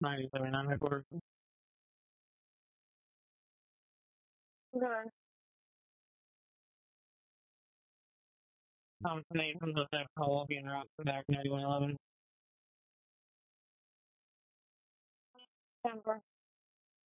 97 headquarters. Okay. Thompson 8 from the left call will be en route to back 9111. Denver.